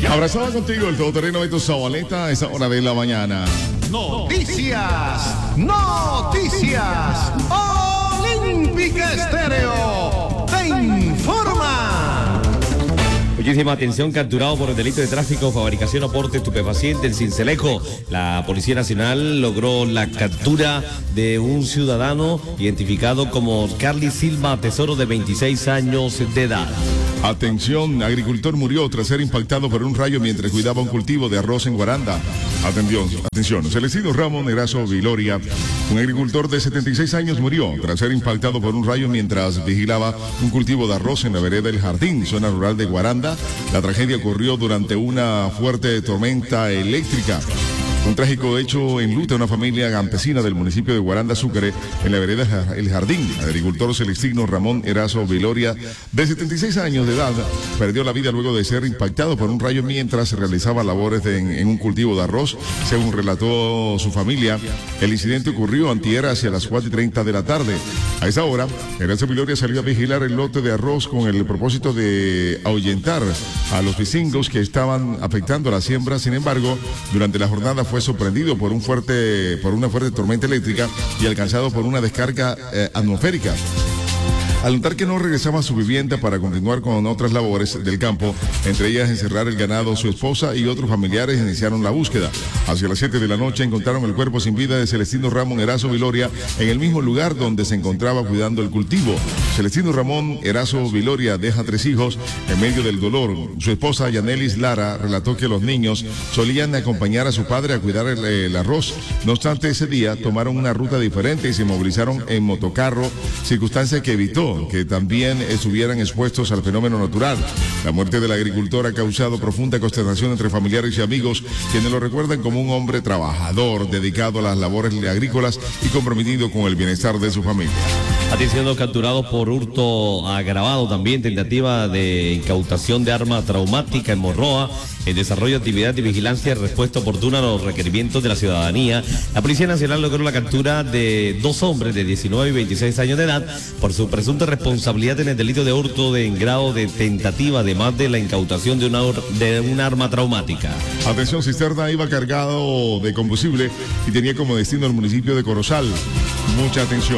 Abrazado contigo el todoterreno Beto Zabaleta a esa hora de la mañana. Noticias, noticias. Olímpica Estéreo te informa. Muchísima atención, capturado por el delito de tráfico, fabricación o porte estupefaciente en Sincelejo. La Policía Nacional logró la captura de un ciudadano identificado como Carly Silva Tesoro, de 26 años de edad. Atención, agricultor murió tras ser impactado por un rayo mientras cuidaba un cultivo de arroz en Guaranda. Atención, Celestino Ramón Erazo Viloria, un agricultor de 76 años murió tras ser impactado por un rayo mientras vigilaba un cultivo de arroz en la vereda del Jardín, zona rural de Guaranda. La tragedia ocurrió durante una fuerte tormenta eléctrica. Un trágico hecho enluta a una familia campesina del municipio de Guaranda, Sucre, en la vereda El Jardín. El agricultor Celestino Ramón Erazo Viloria, de 76 años de edad, perdió la vida luego de ser impactado por un rayo mientras realizaba labores en un cultivo de arroz. Según relató su familia, el incidente ocurrió antier hacia las 4:30 de la tarde. A esa hora, Erazo Viloria salió a vigilar el lote de arroz con el propósito de ahuyentar a los vicingos que estaban afectando la siembra. Sin embargo, durante la jornada fue sorprendido por una fuerte tormenta eléctrica y alcanzado por una descarga atmosférica. Al notar que no regresaba a su vivienda para continuar con otras labores del campo, entre ellas encerrar el ganado, su esposa y otros familiares iniciaron la búsqueda. Hacia las 7 de la noche encontraron el cuerpo sin vida de Celestino Ramón Erazo Viloria en el mismo lugar donde se encontraba cuidando el cultivo. Celestino Ramón Erazo Viloria deja 3 hijos en medio del dolor. Su esposa Yanelis Lara relató que los niños solían acompañar a su padre a cuidar el arroz. No obstante, ese día tomaron una ruta diferente y se movilizaron en motocarro, circunstancia que evitó que también estuvieran expuestos al fenómeno natural. La muerte del agricultor ha causado profunda consternación entre familiares y amigos, quienes lo recuerdan como un hombre trabajador, dedicado a las labores agrícolas y comprometido con el bienestar de su familia. Atención, los capturados por hurto agravado, también tentativa de incautación de arma traumática en Morroa, el desarrollo de actividad de vigilancia y respuesta oportuna a los requerimientos de la ciudadanía. La Policía Nacional logró la captura de 2 hombres de 19 y 26 años de edad por su presunta responsabilidad en el delito de hurto en grado de tentativa, además de la incautación de un arma traumática. Atención, cisterna iba cargado de combustible y tenía como destino el municipio de Corozal. Mucha atención.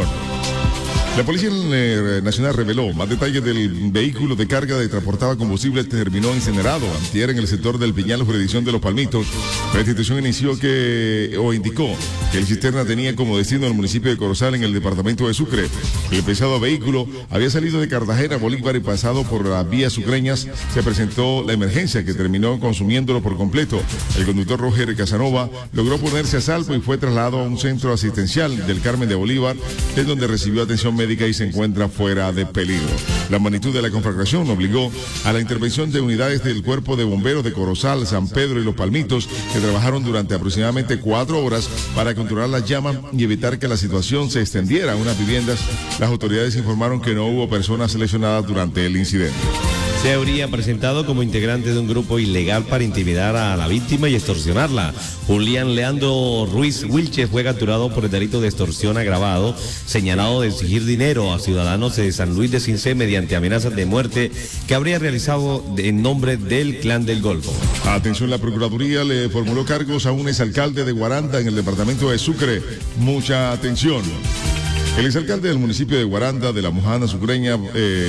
La Policía Nacional reveló más detalles del vehículo de carga que transportaba combustible terminó incinerado antier en el sector del Piñal, jurisdicción de Los Palmitos. La institución indicó que el cisterna tenía como destino el municipio de Corozal, en el departamento de Sucre. El pesado vehículo había salido de Cartagena, Bolívar, y pasado por las vías sucreñas se presentó la emergencia que terminó consumiéndolo por completo. El conductor Roger Casanova logró ponerse a salvo y fue trasladado a un centro asistencial del Carmen de Bolívar, en donde recibió atención médica y se encuentra fuera de peligro. La magnitud de la conflagración obligó a la intervención de unidades del Cuerpo de Bomberos de Corozal, San Pedro y Los Palmitos, que trabajaron durante aproximadamente 4 horas para controlar las llamas y evitar que la situación se extendiera a unas viviendas. Las autoridades informaron que no hubo personas lesionadas durante el incidente. Se habría presentado como integrante de un grupo ilegal para intimidar a la víctima y extorsionarla. Julián Leandro Ruiz Wilches fue capturado por el delito de extorsión agravado, señalado de exigir dinero a ciudadanos de San Luis de Cincé mediante amenazas de muerte que habría realizado en nombre del Clan del Golfo. Atención, la Procuraduría le formuló cargos a un exalcalde de Guaranda en el departamento de Sucre. Mucha atención. El exalcalde del municipio de Guaranda, de la Mojana Sucreña,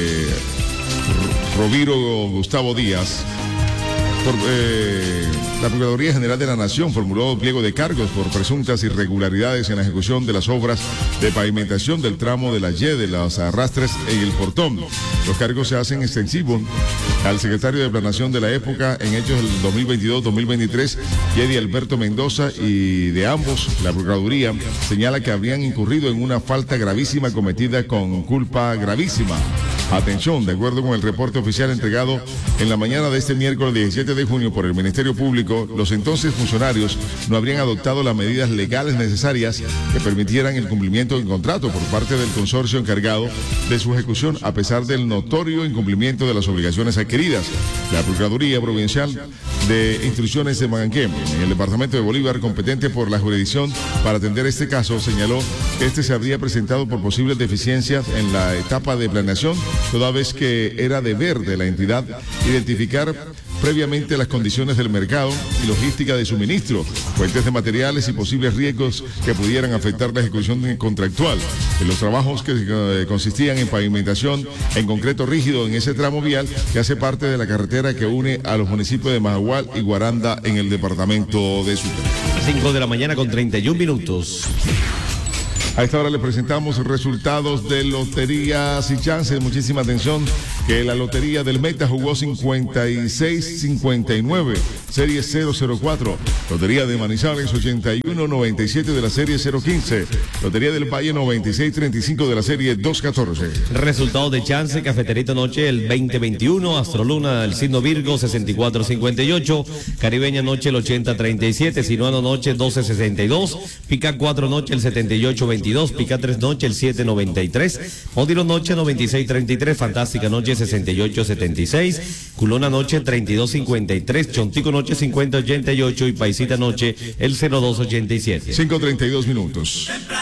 Roviro Gustavo Díaz, la Procuraduría General de la Nación formuló pliego de cargos por presuntas irregularidades en la ejecución de las obras de pavimentación del tramo de la Y de los Arrastres en el Portón. Los cargos se hacen extensivos al secretario de Planación de la época en hechos del 2022-2023, Yedi Alberto Mendoza, y de ambos la Procuraduría señala que habrían incurrido en una falta gravísima cometida con culpa gravísima. Atención, de acuerdo con el reporte oficial entregado en la mañana de este miércoles 17 de junio por el Ministerio Público, los entonces funcionarios no habrían adoptado las medidas legales necesarias que permitieran el cumplimiento del contrato por parte del consorcio encargado de su ejecución, a pesar del notorio incumplimiento de las obligaciones adquiridas. La Procuraduría Provincial de Instrucciones de Manganqué, en el departamento de Bolívar, competente por la jurisdicción para atender este caso, señaló que este se habría presentado por posibles deficiencias en la etapa de planeación, toda vez que era deber de la entidad identificar previamente las condiciones del mercado y logística de suministro, fuentes de materiales y posibles riesgos que pudieran afectar la ejecución contractual. En los trabajos que consistían en pavimentación, en concreto rígido en ese tramo vial que hace parte de la carretera que une a los municipios de Majagual y Guaranda en el departamento de Sucre. 5 de la mañana con 31 minutos. A esta hora le presentamos resultados de loterías y chances. Muchísima atención, que la lotería del Meta jugó 56-59, serie 004. Lotería de Manizales 81-97 de la serie 015. Lotería del Valle 96-35 de la serie 214. Resultados de chance: Cafeterito Noche el 2021, Astroluna el signo Virgo 64-58, Caribeña Noche el 80-37, Sinuano Noche 12-62, Pica 4 Noche el 78-22, Pica 3 Noche el 7-93, Odilo Noche 96-33, Fantástica Noche 68-76, Culona Noche 32-53, Chontico Noche 50-88 y Paisita Noche el 02-87. 5:32 minutos.